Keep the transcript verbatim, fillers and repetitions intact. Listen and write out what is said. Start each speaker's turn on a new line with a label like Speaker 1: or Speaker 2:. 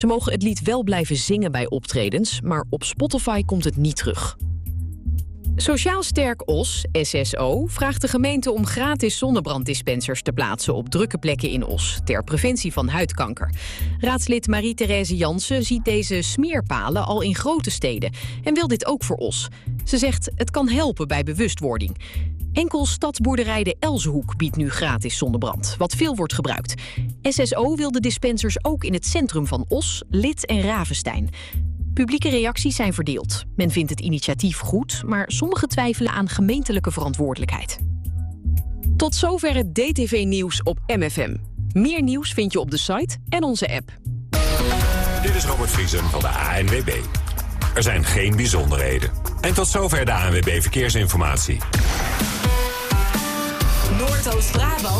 Speaker 1: Ze mogen het lied wel blijven zingen bij optredens, maar op Spotify komt het niet terug. Sociaal Sterk Os, S S O, vraagt de gemeente om gratis zonnebranddispensers te plaatsen op drukke plekken in Os, ter preventie van huidkanker. Raadslid Marie-Thérèse Jansen ziet deze smeerpalen al in grote steden en wil dit ook voor Os. Ze zegt, het kan helpen bij bewustwording. Enkel stadsboerderij de Elzenhoek biedt nu gratis zonnebrand, wat veel wordt gebruikt. S S O wil de dispensers ook in het centrum van Os, Lid en Ravenstein. Publieke reacties zijn verdeeld. Men vindt het initiatief goed, maar sommigen twijfelen aan gemeentelijke verantwoordelijkheid. Tot zover het D T V-nieuws op M F M. Meer nieuws vind je op de site en onze app.
Speaker 2: Dit is Robert Vriesen van de A N W B. Er zijn geen bijzonderheden. En tot zover de A N W B Verkeersinformatie.
Speaker 3: Noordoost-Brabant.